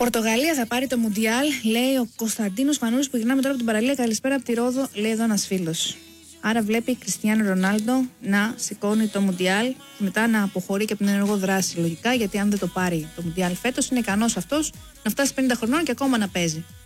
Πορτογαλία θα πάρει το Μουντιάλ, λέει ο Κωνσταντίνος Φανούρης που γυρνάμε τώρα από την παραλία. Καλησπέρα από τη Ρόδο, λέει εδώ ένας φίλος. Άρα βλέπει Κριστιάνο Ρονάλντο να σηκώνει το Μουντιάλ και μετά να αποχωρεί και από την ενεργό δράση. Λογικά, γιατί αν δεν το πάρει το Μουντιάλ φέτος, είναι ικανός αυτός να φτάσει 50 χρονών και ακόμα να παίζει.